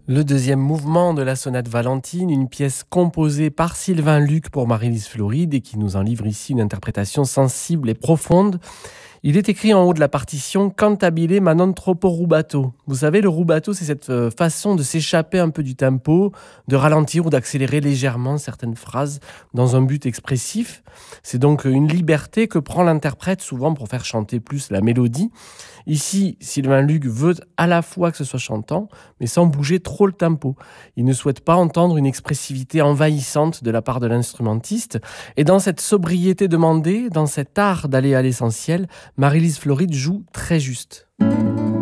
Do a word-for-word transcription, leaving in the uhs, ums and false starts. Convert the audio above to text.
Le deuxième mouvement de la sonate Valentine, une pièce composée par Sylvain Luc pour Marie-Lise Floride et qui nous en livre ici une interprétation sensible et profonde. Il est écrit en haut de la partition Cantabile ma non troppo rubato. Vous savez, le rubato, c'est cette euh, façon de s'échapper un peu du tempo, de ralentir ou d'accélérer légèrement certaines phrases dans un but expressif. C'est donc une liberté que prend l'interprète souvent pour faire chanter plus la mélodie. Ici, Sylvain Luc veut à la fois que ce soit chantant, mais sans bouger trop le tempo. Il ne souhaite pas entendre une expressivité envahissante de la part de l'instrumentiste. Et dans cette sobriété demandée, dans cet art d'aller à l'essentiel, Marie-Lise Floride joue très juste.